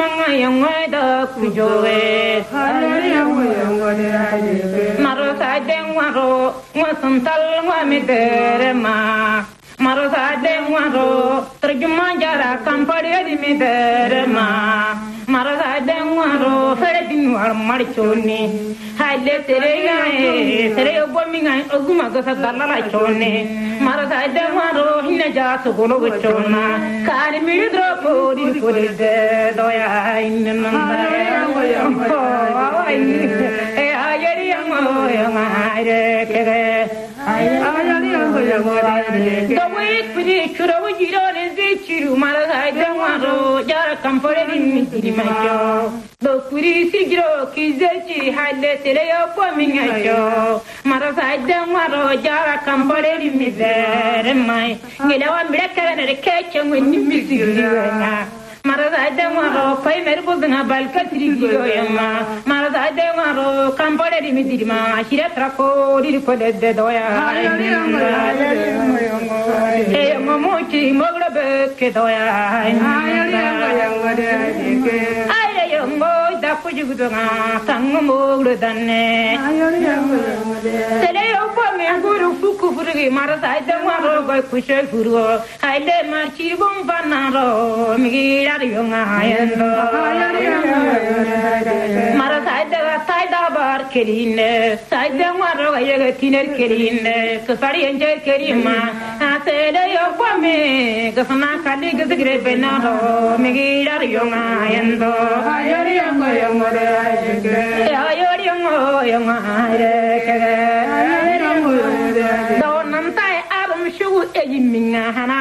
manga yang ada kujoe maro sadeng waro wasantal wamederma maro sadeng waro terjemah jara kampade di mederma maro sadeng waro feredin war marchoni haile terega tere bominga oguma gasa dalala chone maro sadeng waro hinna ja so golo chona kali midro podi podi de doya inna e ayeri amo yamare kege ayeri amo yamare the week pidi chura wujiro ne zichiru maro sadeng waro jara kampade di macho do kuri sigiro kizechi haile tere bominga jo maro sadeng waro jara kampade di mizere mai ngelawa mbekere ne keche ngweni mizirina maro sadeng waro pai merbo dna balkatri dio yama maro sadeng waro kampade di mizirima shira trako di ko de doya e momochi moglobe ke doya ayre yongo da kujugudanga tangmo danne tele opo me guru fuku furugi maro sadeng waro go kushe furu haile marchi bom banaro migira yonga yendo maro sadeng saida bar kerine sadeng waro yega tiner kerine kusari enje kerima tele opo me gasana kali gizgre benaro migira yonga yendo ayori yongo yongo de ayori yongo yongo de ayori yongo de do nam tai abum shu e yiminga hana